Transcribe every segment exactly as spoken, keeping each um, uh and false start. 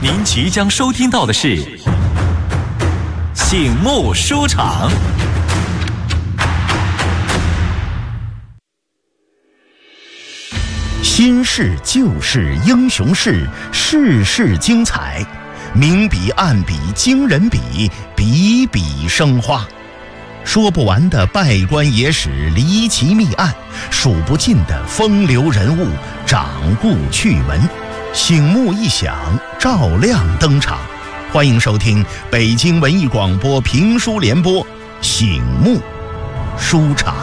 您即将收听到的是醒目书场。 新事旧事英雄事，事事精彩，明笔暗笔惊人笔，笔笔生花。说不完的拜官野史离奇密案，数不尽的风流人物掌故趣闻，醒目一响，照亮登场。欢迎收听北京文艺广播评书联播醒目书场。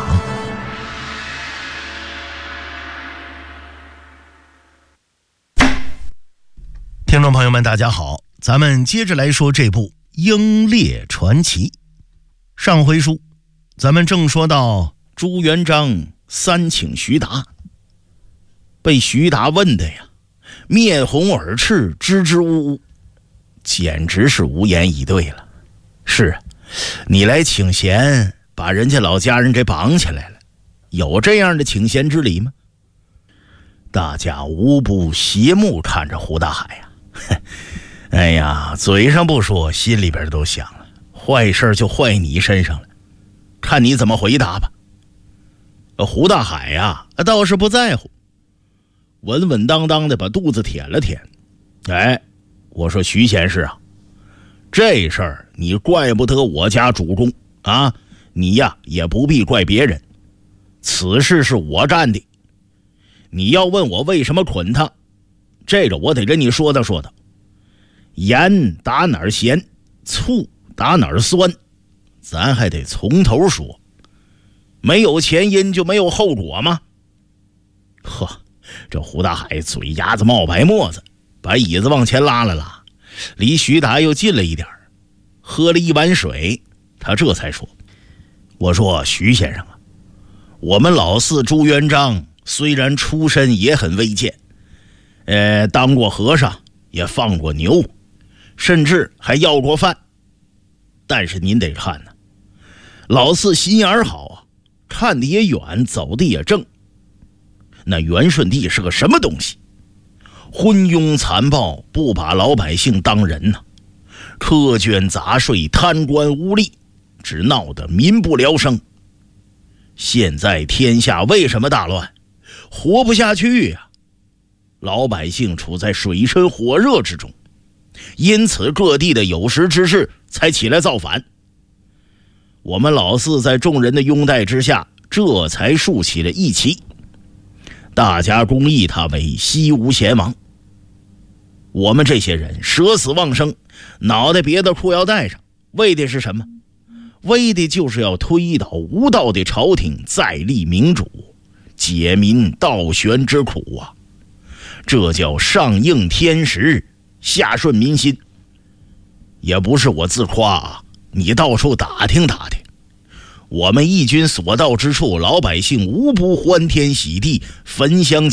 听众朋友们大家好，咱们接着来说这部《英烈传奇》。上回书咱们正说到朱元璋三请徐达，被徐达问的呀面红耳赤，支支吾吾，简直是无言以对了。是啊，你来请贤，把人家老家人给绑起来了，有这样的请贤之礼吗？大家无不斜目看着胡大海呀、啊，哎呀，嘴上不说，心里边都想了，坏事就坏你身上了，看你怎么回答吧。胡大海呀、啊，倒是不在乎，稳稳当当的把肚子舔了舔。哎，我说徐贤士啊，这事儿你怪不得我家主公啊，你呀也不必怪别人，此事是我干的。你要问我为什么捆他，这个我得跟你说道说道。盐打哪儿咸，醋打哪儿酸，咱还得从头说。没有前因就没有后果吗？呵，这胡大海嘴牙子冒白沫子，把椅子往前拉了拉，离徐达又近了一点，喝了一碗水，他这才说：我说徐先生啊，我们老四朱元璋虽然出身也很微贱，呃，当过和尚，也放过牛，甚至还要过饭，但是您得看呢、啊，老四心眼好啊，看得也远，走得也正。那元顺帝是个什么东西？昏庸残暴，不把老百姓当人呢、啊，苛捐杂税，贪官污吏，只闹得民不聊生。现在天下为什么大乱？活不下去呀、啊！老百姓处在水深火热之中，因此各地的有识之士才起来造反。我们老四在众人的拥戴之下，这才竖起了义旗，大家公议他为西吴贤王。我们这些人舍死忘生，脑袋别的裤腰带上，为的是什么？为的就是要推倒无道的朝廷，再立民主，解民倒悬之苦啊！这叫上应天时，下顺民心。也不是我自夸啊，你到处打听打听，我们义军所到之处，老百姓无不欢天喜地，焚香